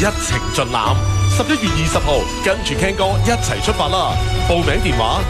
一程盡覽。11月20號，跟住 Ken 哥一齊出發啦！報名電話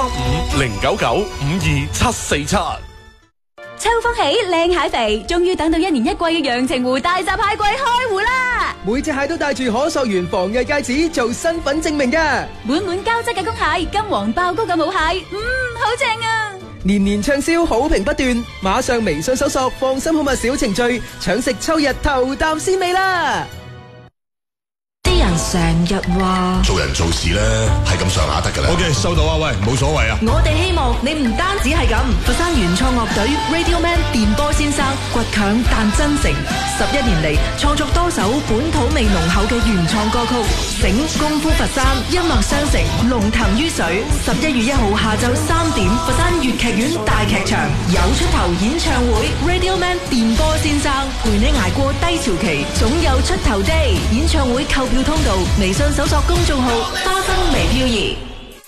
13509952747。 秋風起，靚蟹肥，終於等到1年1季嘅陽澄湖大閘蟹季開湖啦！ 每隻蟹都帶住可溯源防偽戒指做身份證明㗎， 滿滿膠質嘅公蟹，金黃爆膏嘅母蟹，好正啊！ 年年暢銷，好評不斷，馬上微信搜索放心好物小程序，搶食秋日頭啖鮮味啦！ 啲人成日話做人做事咧係咁上下得㗎啦。OK， 收到啊，喂，冇所謂啊。 我哋希望你唔單止係咁，佛山原創樂隊 Radio Man 電波先生倔強但真誠，11年嚟創作多首本土味濃厚嘅原創歌曲，醒功夫佛山，音樂相承，龍騰於水。11月1號下晝3點，佛山粵劇院大劇場有出頭演唱會 ，Radio Man 電波先生陪你捱過低潮期，總有出頭 day。演唱會購票通道，微信搜索公眾號花生微飄移。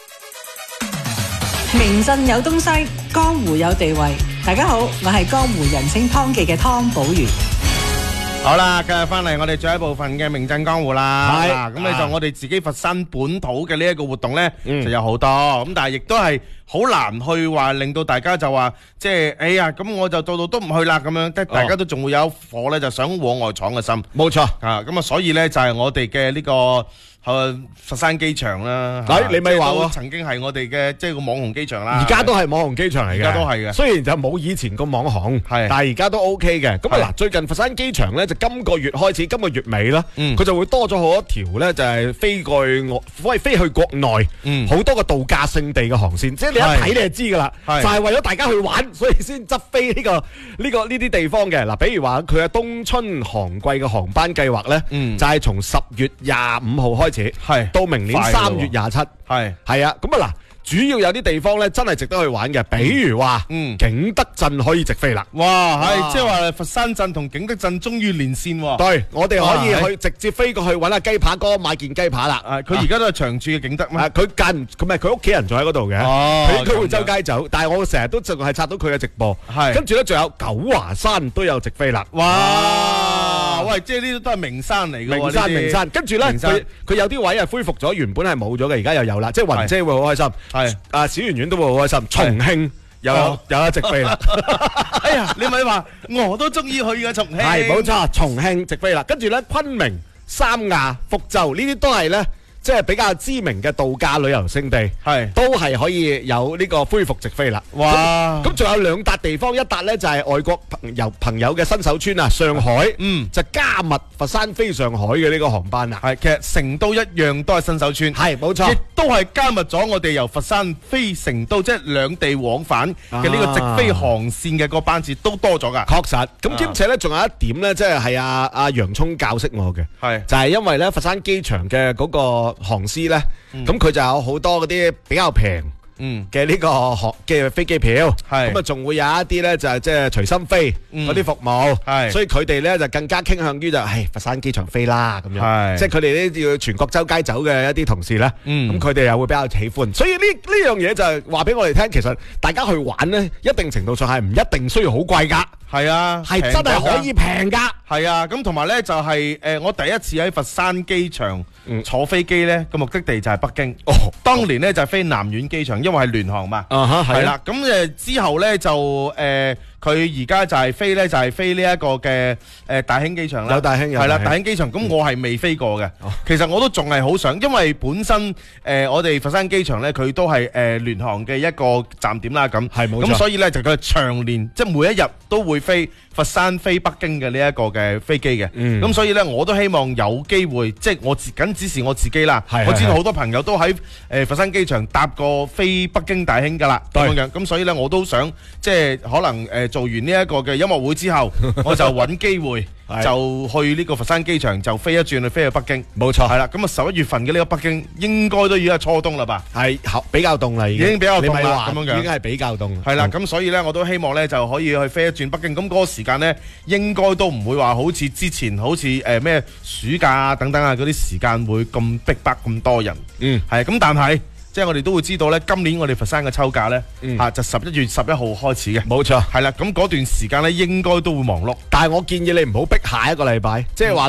名鎮有東西，江湖有地位。大家好，我係江湖人稱湯記嘅湯寶如。 好啦，今日翻嚟我哋最後一部分嘅名鎮江湖啦。 係咁你就我哋自己佛山本土嘅呢一個活動呢，就有好多咁，但係亦都係好難去話令到大家就話即係哎呀，咁我就度度都唔去啦咁樣，即係大家都仲會有火呢，就想往外闖嘅心。 冇錯啊，咁啊，所以呢，就係我哋嘅呢個佛山機場啦。 你咪話喎， 曾經係我哋嘅即係個網紅機場啦。 而家都係網紅機場嚟嘅， 而家都係嘅。 雖然就冇以前咁網紅，但係而家都 OK 嘅。咁啊嗱，最近佛山機場咧就今個月開始，今個月尾啦，佢就會多咗好多條咧，就係飛去國內好多個度假勝地嘅航線。即係你一睇你就知㗎啦，就係為咗大家去玩，所以先執飛呢啲地方嘅。嗱，比如話佢嘅冬春航季嘅航班計劃咧，就係從10月25號開始，到明年3月27，係啊，咁啊嗱。主要有啲地方咧，真係值得去玩嘅，比如話，景德鎮可以直飛啦。 哇，係即係話佛山鎮同景德鎮終於連線喎。 對，我哋可以去直接飛過去揾阿雞扒哥買件雞扒啦。 佢而家都係長住嘅景德咩？ 佢屋企人仲喺嗰度嘅。佢會周街走，但係我成日都淨係刷到佢嘅直播。跟住咧，仲有九華山都有直飛啦。 哇！喂，即係呢啲都係名山嚟嘅。 名山。跟住咧，佢有啲位係恢復咗，原本係冇咗嘅，而家又有啦。即係雲姐會好開心。小圓丸都會好開心，重慶有得直飛啦。 哎呀，你咪話我都中意去嘅重慶。 係冇錯，重慶直飛啦。跟住咧，昆明、三亞、福州呢啲都係咧，即係比較知名嘅度假旅遊勝地，都係可以有呢個恢復直飛啦。哇！咁仲有2笪地方，一笪咧就係外國朋友嘅新手村啊，上海，就加密佛山飛上海嘅呢個航班啊。 係，其實成都一樣都係新手村， 係冇錯， 亦都係加密咗我哋由佛山飛成都，即係兩地往返嘅呢個直飛航線嘅個班次都多咗噶。 確實，咁兼且咧仲有一點咧，即係阿洋葱教識我嘅，就係因為咧佛山機場嘅嗰個航司咧，咁佢就有好多嗰啲比較平嘅呢個嘅飛機票，咁啊仲會有一啲咧就係即係隨心飛嗰啲服務，所以佢哋咧就更加傾向於就係佛山機場飛啦咁樣，即係佢哋呢要全國周街走嘅一啲同事咧，咁佢哋又會比較喜歡，所以呢樣嘢就係話俾我哋聽，其實大家去玩咧，一定程度上係唔一定需要好貴噶。 係啊， 係真係可以平噶。 係啊，咁同埋咧就係我第一次喺佛山機場坐飛機咧，個目的地就係北京。當年咧就係飛南苑機場，因為係聯航嘛。係啦，咁之後咧就佢而家就係飛咧，就係飛呢一個嘅大興機場啦。 有大興有。係啦，大興機場，咁我係未飛過嘅。其實我都仲係好想，因為本身我哋佛山機場咧，佢都係聯航嘅一個站點啦。咁係冇錯。咁所以咧就佢長年即係每一日都會飛佛山飛北京嘅呢一個嘅飛機嘅。咁所以咧我都希望有機會，即係我僅只是我自己啦。我知道好多朋友都喺佛山機場搭過飛北京大興噶啦。咁樣，咁所以咧我都想即係可能做完呢一個嘅音樂會之後，我就揾機會就去呢個佛山機場就飛一轉去飛去北京。冇錯，係啦。咁啊11月份嘅呢個北京應該都已經係初冬啦吧？係比較凍啦，已經比較凍啦，咁樣已經係比較凍。係啦，咁所以咧我都希望咧就可以去飛一轉北京。咁嗰個時間咧應該都唔會話好似之前好似咩暑假啊等等啊嗰啲時間會咁逼迫咁多人。係咁，但係。即係我哋都會知道咧，今年我哋佛山嘅秋假咧，就11月11號開始嘅。冇錯，係啦，咁嗰段時間咧應該都會忙碌。但係我建議你唔好逼下一個禮拜，即係話。